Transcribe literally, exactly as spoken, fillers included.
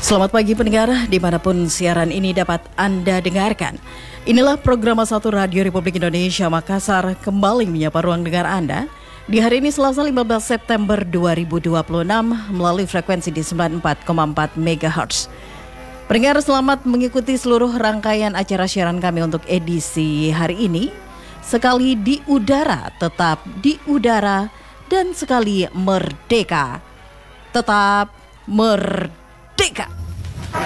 Selamat pagi pendengar, dimanapun siaran ini dapat Anda dengarkan. Inilah program satu Radio Republik Indonesia Makassar kembali menyapa ruang dengar Anda di hari ini Selasa lima belas September dua ribu dua puluh enam melalui frekuensi di sembilan puluh empat koma empat megahertz. Pendengar, selamat mengikuti seluruh rangkaian acara siaran kami untuk edisi hari ini. Sekali di udara, tetap di udara, dan sekali merdeka, tetap merdeka.